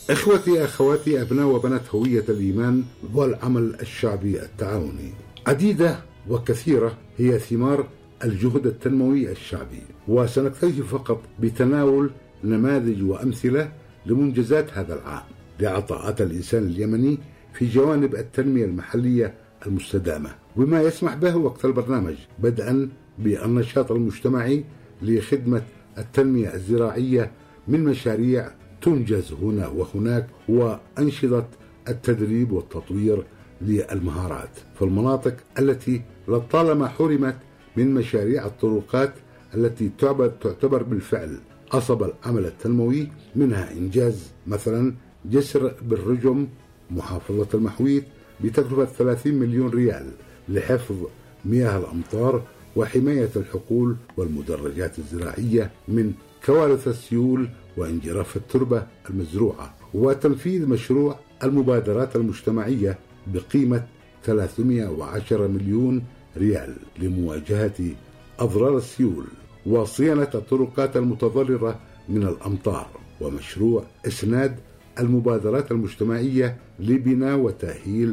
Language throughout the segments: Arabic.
إخوتي أخواتي أبناء وبنات هوية الإيمان والعمل الشعبي التعاوني، عديدة وكثيرة هي ثمار الجهد التنموي الشعبي، وسنكتفي فقط بتناول نماذج وأمثلة لمنجزات هذا العام لعطاءات الإنسان اليمني في جوانب التنمية المحلية المستدامة، وما يسمح به وقت البرنامج، بدءا بالنشاط المجتمعي لخدمة التنمية الزراعية من مشاريع تنجز هنا وهناك، وأنشطة التدريب والتطوير للمهارات في المناطق التي لطالما حرمت من مشاريع الطرقات التي تعتبر بالفعل عصب العمل التنموي، منها إنجاز مثلا جسر بالرجم محافظة المحويت بتكلفة 30 مليون ريال لحفظ مياه الأمطار وحماية الحقول والمدرجات الزراعية من كوارث السيول وانجراف التربة المزروعة، وتنفيذ مشروع المبادرات المجتمعية بقيمة 310 مليون ريال لمواجهة أضرار السيول، وصيانة الطرقات المتضررة من الأمطار، ومشروع إسناد المبادرات المجتمعية لبناء وتأهيل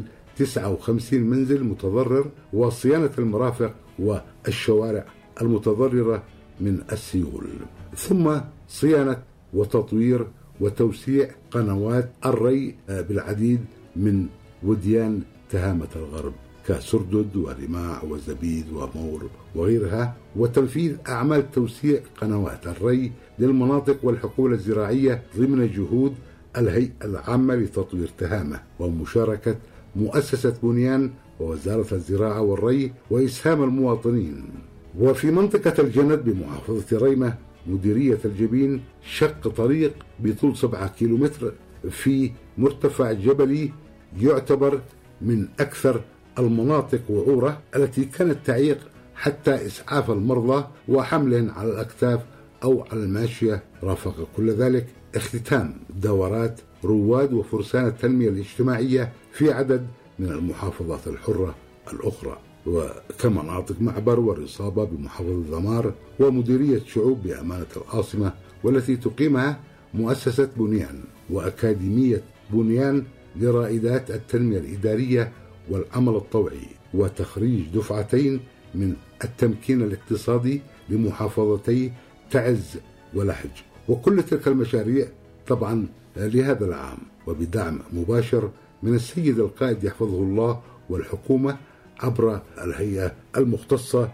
59 منزل متضرر، وصيانة المرافق والشوارع المتضررة من السيول، ثم صيانة وتطوير وتوسيع قنوات الري بالعديد من وديان تهامة الغرب كسردد ورماع وزبيد ومور وغيرها، وتنفيذ أعمال توسيع قنوات الري للمناطق والحقول الزراعية ضمن جهود الهيئة العامة لتطوير تهامة ومشاركة مؤسسة بنيان ووزارة الزراعة والري وإسهام المواطنين. وفي منطقة الجند بمحافظة ريمة مديرية الجبين شق طريق بطول 7 كيلومتر في مرتفع جبلي يعتبر من أكثر المناطق وعورة التي كانت تعيق حتى إسعاف المرضى وحملهم على الأكتاف أو على الماشية. رافق كل ذلك اختتام دورات رواد وفرسان التنمية الاجتماعية في عدد من المحافظات الحرة الأخرى، وكمناطق معبر والإصابة بمحافظة ذمار ومديرية شعوب بأمانة العاصمة والتي تقيمها مؤسسة بنيان وأكاديمية بنيان لرائدات التنمية الإدارية والعمل الطوعي، وتخريج دفعتين من التمكين الاقتصادي لمحافظتي تعز ولحج. وكل تلك المشاريع طبعا لهذا العام وبدعم مباشر من السيد القائد يحفظه الله والحكومة عبر الهيئة المختصة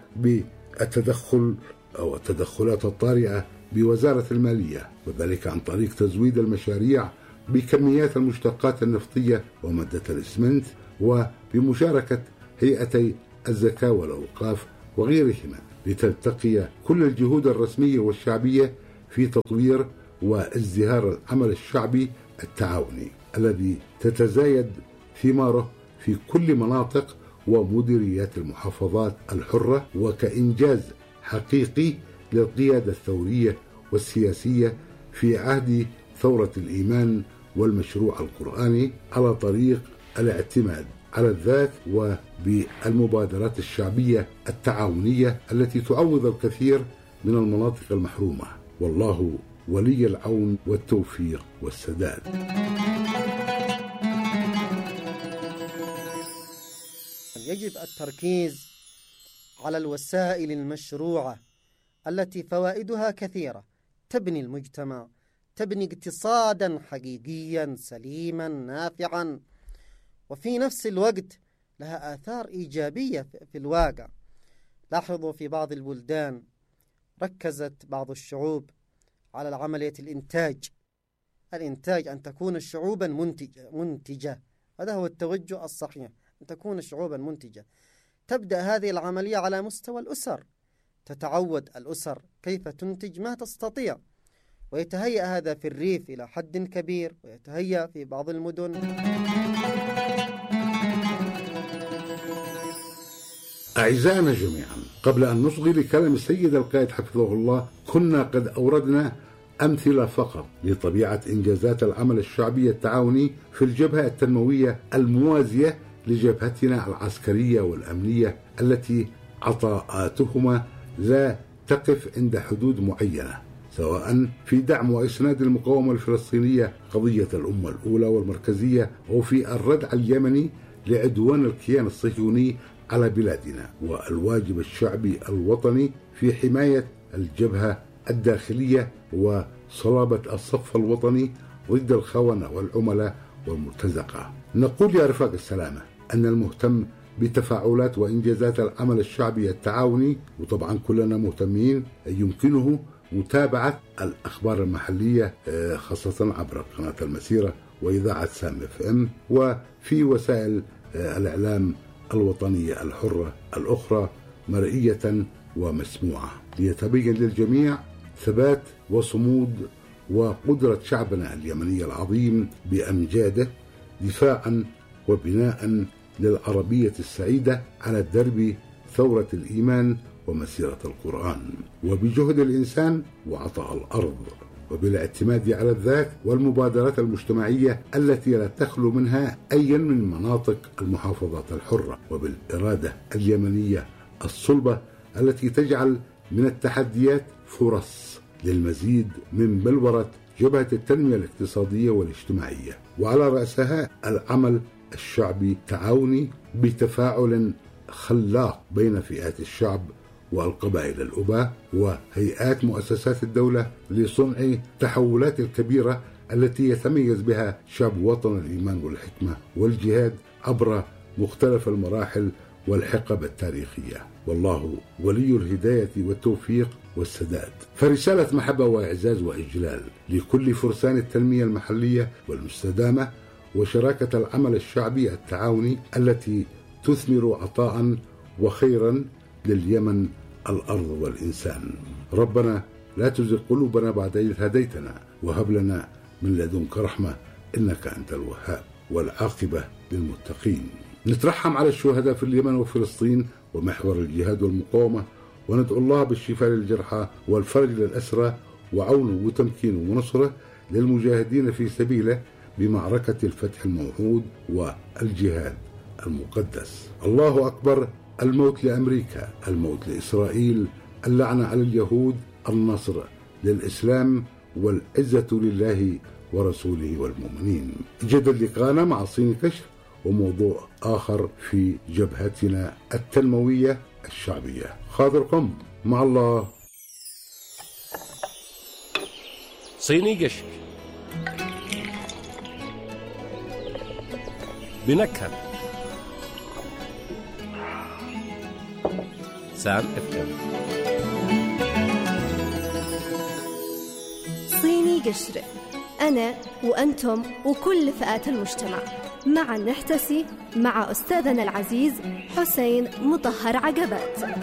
بالتدخل أو التدخلات الطارئة بوزارة المالية، وذلك عن طريق تزويد المشاريع بكميات المشتقات النفطية ومادة الإسمنت، وبمشاركة هيئتي الزكاة والأوقاف وغيرهما، لتلتقي كل الجهود الرسمية والشعبية في تطوير وازدهار العمل الشعبي التعاوني الذي تتزايد ثماره في كل مناطق ومديريات المحافظات الحرة، وكإنجاز حقيقي للقيادة الثورية والسياسية في عهد ثورة الإيمان والمشروع القرآني على طريق الاعتماد على الذات وبالمبادرات الشعبية التعاونية التي تعوض الكثير من المناطق المحرومة. والله ولي العون والتوفيق والسداد. يجب التركيز على الوسائل المشروعة التي فوائدها كثيرة، تبني المجتمع، تبني اقتصادا حقيقيا سليما نافعا، وفي نفس الوقت لها آثار إيجابية في الواقع. لاحظوا في بعض البلدان ركزت بعض الشعوب على عملية الإنتاج أن تكون شعوبا منتجة. هذا هو التوجه الصحيح، أن تكون شعوبا منتجة. تبدأ هذه العملية على مستوى الأسر، تتعود الأسر كيف تنتج ما تستطيع، ويتهيأ هذا في الريف إلى حد كبير، ويتهيأ في بعض المدن. أعزائنا جميعا، قبل أن نصغي لكلام السيد القائد حفظه الله، كنا قد أوردنا أمثلة فقط لطبيعة إنجازات العمل الشعبي التعاوني في الجبهة التنموية الموازية لجبهتنا العسكرية والأمنية، التي عطاءاتهما لا تقف عند حدود معينة، سواء في دعم وإسناد المقاومة الفلسطينية قضية الأمة الأولى والمركزية، أو في الردع اليمني لعدوان الكيان الصهيوني على بلادنا، والواجب الشعبي الوطني في حماية الجبهة الداخلية وصلابة الصف الوطني ضد الخونة والعملاء والمرتزقة. نقول يا رفاق السلامة أن المهتم بتفاعلات وإنجازات العمل الشعبي التعاوني، وطبعا كلنا مهتمين، يمكنه متابعة الأخبار المحلية خاصة عبر قناة المسيرة وإذاعة سام FM، وفي وسائل الإعلام الوطنية الحرة الأخرى مرئية ومسموعة، ليتبين للجميع ثبات وصمود وقدرة شعبنا اليمني العظيم بأمجاده دفاعا وبناء للعربية السعيدة على درب ثورة الإيمان ومسيرة القرآن، وبجهد الإنسان وعطاء الأرض، وبالاعتماد على الذات والمبادرات المجتمعية التي لا تخلو منها أي من مناطق المحافظات الحرة، وبالإرادة اليمنية الصلبة التي تجعل من التحديات فرص للمزيد من بلورة جبهة التنمية الاقتصادية والاجتماعية، وعلى رأسها العمل الشعبي التعاوني بتفاعل خلاق بين فئات الشعب والقبائل الأباء وهيئات مؤسسات الدولة لصنع التحولات الكبيرة التي يتميز بها شعب وطن الإيمان والحكمة والجهاد عبر مختلف المراحل والحقب التاريخية، والله ولي الهداية والتوفيق والسداد. فرسالة محبة وإعزاز وإجلال لكل فرسان التنمية المحلية والمستدامة وشراكة العمل الشعبي التعاوني التي تثمر عطاء وخيرا لليمن الأرض والإنسان. ربنا لا تزغ قلوبنا بعد إذ هديتنا وهب لنا من لدنك رحمة إنك أنت الوهاب، والعاقبة للمتقين. نترحم على الشهداء في اليمن وفلسطين ومحور الجهاد والمقاومة، وندعو الله بالشفاء للجرحى والفرج للأسرى وعونه وتمكينه ونصره للمجاهدين في سبيله بمعركة الفتح الموعود والجهاد المقدس. الله أكبر. الموت لأمريكا، الموت لإسرائيل، اللعنة على اليهود، النصر للإسلام، والعزة لله ورسوله والمؤمنين. جدد لقاءنا مع صين كشف وموضوع آخر في جبهتنا التنموية الشعبية. خاطركم مع الله. صيني قشر بنكهة سام FM. صيني قشر، أنا وأنتم وكل فئات المجتمع معا نحتسي مع أستاذنا العزيز حسين مطهر عقبات.